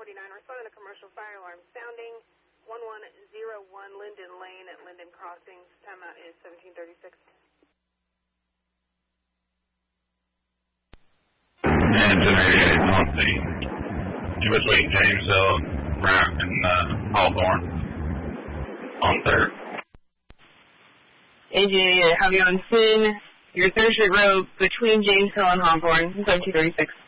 respond to commercial fire alarm sounding 1101 Linden Lane at Linden Crossings. Timeout is 17:36. And generator on the between James Hill, Brown, and Hawthorne on 3rd. AJ, have you on scene? Your 3rd Street Road between James Hill and Hawthorne, 1736.